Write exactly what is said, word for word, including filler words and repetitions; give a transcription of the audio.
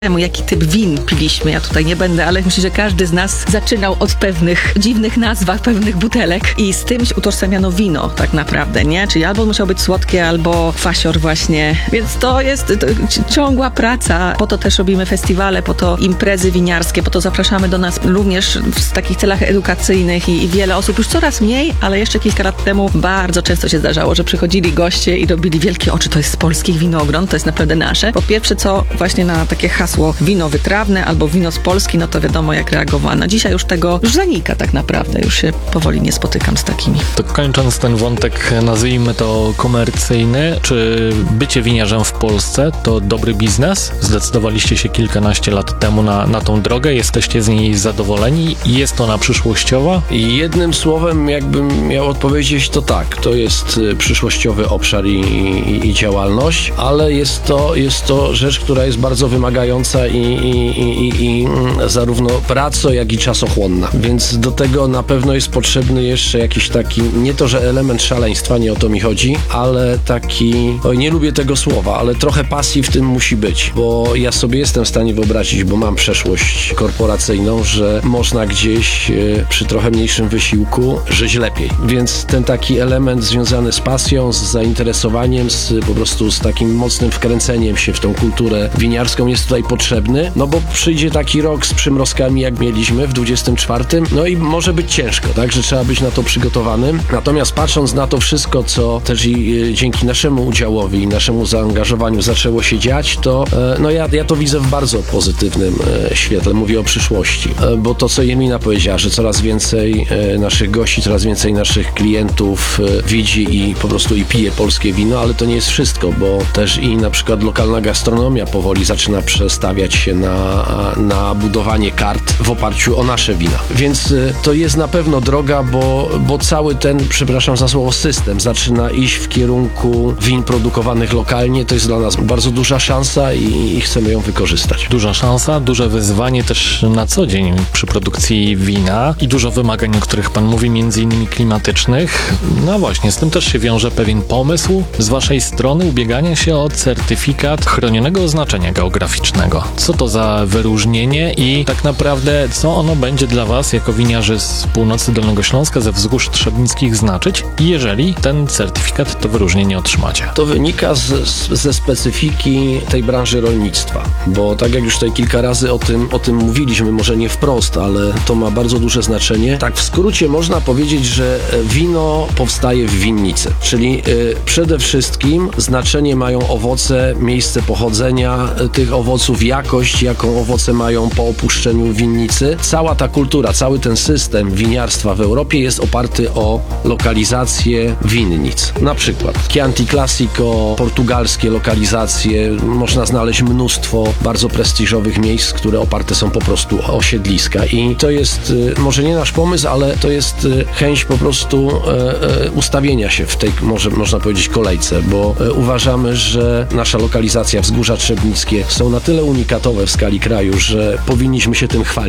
temu, jaki typ win piliśmy. Ja tutaj nie będę, ale myślę, że każdy z nas zaczynał od pewnych dziwnych nazw, pewnych butelek i z tym utożsamiano wino tak naprawdę, nie? Czyli albo musiało być słodkie, albo kwasior właśnie. Więc to jest to, ciągła praca. Po to też robimy festiwale, po to imprezy winiarskie, po to zapraszamy do nas również w takich celach edukacyjnych i, i wiele osób, już coraz mniej, ale jeszcze kilka lat temu bardzo często się zdarzało, że przychodzili goście i robili wielkie oczy, to jest z polskich winogron, to jest naprawdę nasze. Po pierwsze, co właśnie na takie hasło wino wytrawne albo wino z Polski, no to wiadomo jak reagowano. Dzisiaj już tego już zanika tak naprawdę, już się powoli nie spotykam z takimi. To kończąc ten wątek, nazwijmy to komercyjny, czy bycie winiarzem w Polsce to dobry biznes? Zdecydowaliście się kilkanaście lat temu na, na tą drogę, jesteście z niej zadowoleni? Jest ona przyszłościowa? I jednym słowem, jakbym miał odpowiedzieć, to tak, to jest przyszłościowy obszar i, i, i działalność, ale jest to, jest to rzecz, która jest bardzo wymagająca i, i, i, i zarówno praco, jak i czasochłonna. Więc do tego na pewno jest potrzebny jeszcze jakiś taki, nie to, że element szaleństwa, nie o to mi chodzi, ale taki, oj, nie lubię tego słowa, ale trochę pasji w tym musi być, bo ja sobie jestem w stanie wyobrazić, bo mam przeszłość korporacyjną, że można gdzieś e, przy trochę mniejszym wysiłku żyć lepiej. Więc ten taki element związany z pasją, z zainteresowaniem, z po prostu z takim mocnym wkręceniem się w tą kulturę winiarską jest tutaj potrzebny, no bo przyjdzie taki rok z przymrozkami, jak mieliśmy w dwudziestym czwartym, no i może być ciężko, tak, że trzeba być na to przygotowanym. Natomiast patrząc na to wszystko, co też i e, dzięki naszemu udziałowi i naszemu zaangażowaniu zaczęło się dziać, to e, no ja, ja to widzę w bardzo pozytywnym e, świetle. Mówię o przyszłości, e, bo to, co Jemina powiedziała, że coraz więcej e, naszych gości, coraz więcej naszych klientów e, widzi i po prostu i pije polskie wino, ale to nie jest wszystko, bo też i na przykład lokalna gastronomia powoli zaczyna przestawiać się na, na budowanie kart w oparciu o nasze wina. Więc y, to jest na pewno droga, bo, bo cały ten, przepraszam za słowo, system zaczyna iść w kierunku win produkowanych lokalnie. To jest dla nas bardzo duża szansa i, i chcemy ją wykorzystać. Duża szansa, duże wyzwanie też na co dzień przy produkcji wina i dużo wymagań, o których Pan mówi, między innymi klimatycznych. No właśnie, z tym też się wiąże pewien pomysł z Waszej strony ubiegania się o certyfikat chronionego oznaczenia geograficznego. Co to za wyróżnienie i tak naprawdę co ono będzie dla Was jako winiarzy z północy Dolnego Śląska, ze wzgórz trzebnickich znaczyć, jeżeli ten certyfikat, to wyróżnienie otrzymacie? To wynika z, z, ze specyfiki tej branży rolnictwa, bo tak jak już tutaj kilka razy o tym, o tym mówiliśmy, może nie wprost, ale to ma bardzo duże znaczenie. Tak w skrócie można powiedzieć, że wino powstaje w winnicy, czyli y, przede wszystkim znaczenie mają owoce, miejsce pochodzenia tych owoców, jakość, jaką owoce mają po opuszczeniu winnicy. Cała ta kultura, cały ten system winiarstwa w Europie jest oparty o lokalizację winnic. Na przykład Chianti Classico, portugalskie lokalizacje, można znaleźć mnóstwo bardzo prestiżowych miejsc, które oparte są po prostu o osiedliska i to jest może nie nasz pomysł, ale to jest chęć po prostu e, e, ustawienia się w tej, może można powiedzieć, kolejce, bo e, uważamy, że nasza lokalizacja, Wzgórza Trzebnickie są na tyle unikatowe w skali kraju, że powinniśmy się tym chwalić.